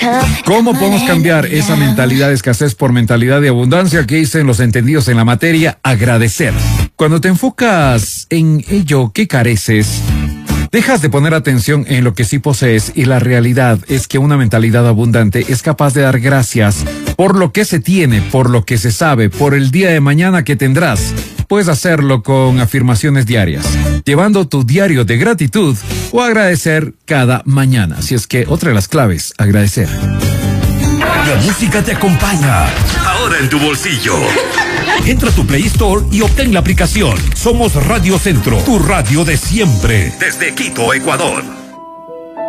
¿Cómo podemos cambiar esa mentalidad de escasez por mentalidad de abundancia? Que dicen los entendidos en la materia, agradecer. Cuando te enfocas en ello que careces, dejas de poner atención en lo que sí posees, y la realidad es que una mentalidad abundante es capaz de dar gracias por lo que se tiene, por lo que se sabe, por el día de mañana que tendrás. Puedes hacerlo con afirmaciones diarias, llevando tu diario de gratitud o agradecer cada mañana. Así es que otra de las claves, agradecer. La música te acompaña, ahora en tu bolsillo. Entra a tu Play Store y obtén la aplicación. Somos Radio Centro, tu radio de siempre. Desde Quito, Ecuador.